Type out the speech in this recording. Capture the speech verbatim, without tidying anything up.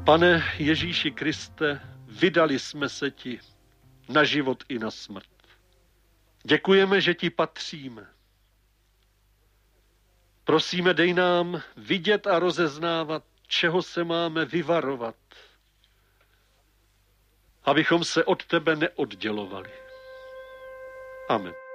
Pane Ježíši Kriste, vydali jsme se ti na život i na smrt. Děkujeme, že ti patříme. Prosíme, dej nám vidět a rozeznávat, čeho se máme vyvarovat, abychom se od tebe neoddělovali. Amen.